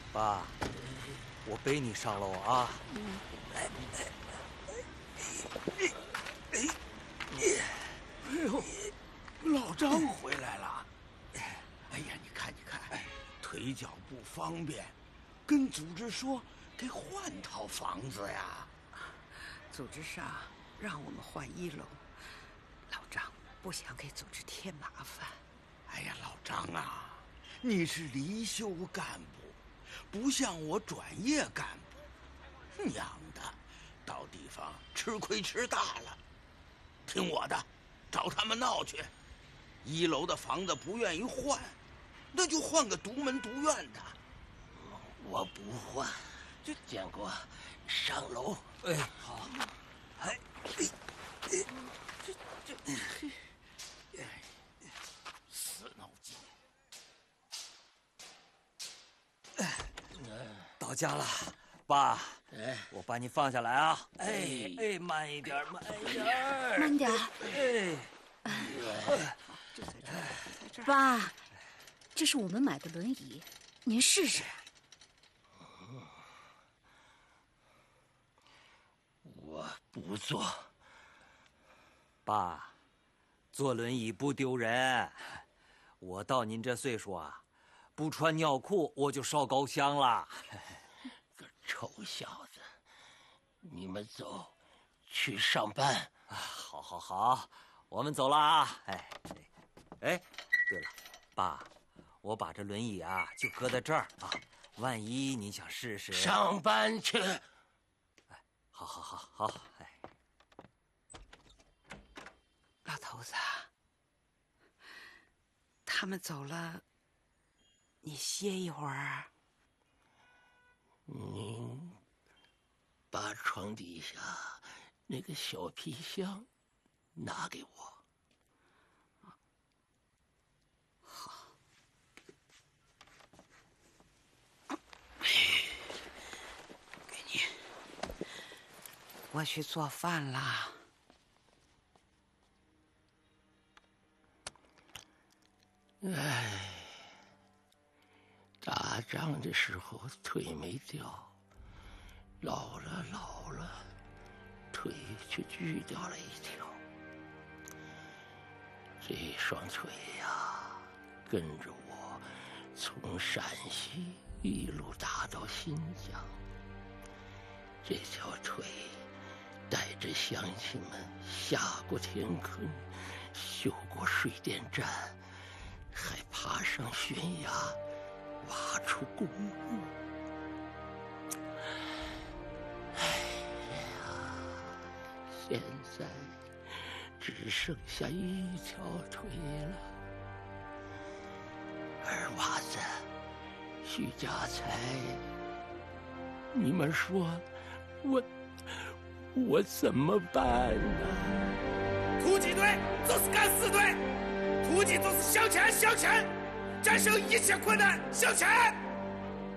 爸，我背你上楼啊！ 哎呦，老张回来了！哎呀，你看，腿脚不方便，跟组织说给换套房子呀。 组织上让我们换1楼，老张不想给组织添麻烦。 哎呀，老张啊，你是离休干部，不像我转业干部，娘的，到地方吃亏吃大了。听我的，找他们闹去。1楼的房子不愿意换，那就换个独门独院的。 我不换，建国，上楼。 哎，好。哎， 死脑筋。 到家了，爸。 哎， 我把你放下来啊！哎，慢一点，慢一点， 慢点。爸，这是我们买的轮椅，您试试。 我不坐。 爸，坐轮椅不丢人。我到您这岁数啊，不穿尿裤我就烧高香了。 个臭小子，你们走，去上班。 好，我们走了啊！哎，对了，爸，我把这轮椅啊就搁在这儿啊，万一你想试试。 上班去。 哎，好，哎。 老头子，他们走了，你歇一会儿。 您把床底下那个小皮箱拿给我。 好。给你。我去做饭啦。 哎，打仗的时候腿没掉，老了，腿却锯掉了一条。这双腿呀，跟着我从陕西一路打到新疆。这条腿带着乡亲们下过田坑，修过水电站，还爬上悬崖，挖出公路。哎呀，现在只剩下一条腿了。二娃子，徐家财，你们说我怎么办呢？ 突击队就是敢死队，突击就是向前，战胜一切困难，向前！